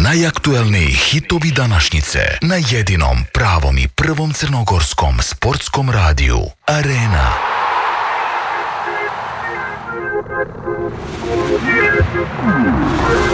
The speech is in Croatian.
Najaktuelniji hitovi današnjice na jedinom pravom i prvom crnogorskom sportskom radiju Arena.